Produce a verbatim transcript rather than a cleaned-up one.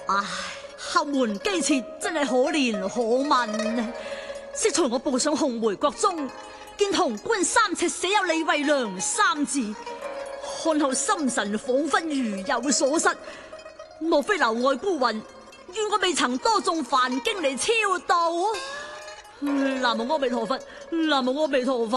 唉，後門姬妾真係可憐可憫啊！適才我步上紅梅閣中，見潼關三尺寫有李慧娘三字，看後心神仿佛如有所失。莫非樓外孤雲怨我未曾多誦梵經嚟超度？南無阿彌陀佛，南無阿彌陀佛。